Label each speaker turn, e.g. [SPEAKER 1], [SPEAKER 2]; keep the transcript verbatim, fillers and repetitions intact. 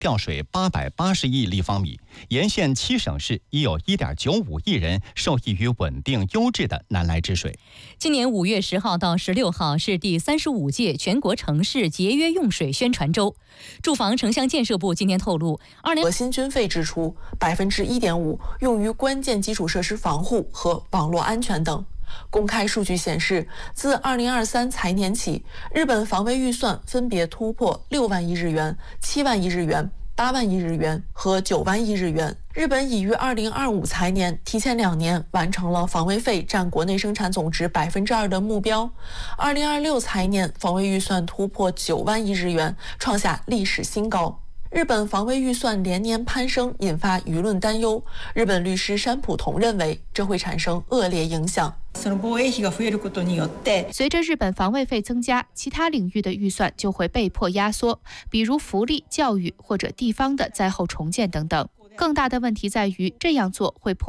[SPEAKER 1] 调水八百八十亿立方米，沿线七省市已有一点九五亿人受益于稳定优质的南来之水。
[SPEAKER 2] 今年五月十号到十六号是第三十五届全国城市节约用水宣传周。住房城乡建设部今天透露，二年
[SPEAKER 3] 核心军费支出百分之一点五用于关键基础设施防护和网络安全等。公开数据显示，自二零二三财年起，日本防卫预算分别突破六万亿日元、七万亿日元、八万亿日元和九万亿日元。日本已于二零二五财年提前两年完成了防卫费占国内生产总值百分之二的目标。二零二六财年防卫预算突破九万亿日元，创下历史新高。日本防卫预算连年攀升，引发舆论担忧。日本律师山浦同认为，这会产生恶劣影响。
[SPEAKER 4] 随着日本防卫费增加，其他领域的预算就会被迫压缩，比如福利、教育或者地方的灾后重建等等。更大的问题在于，这样做会破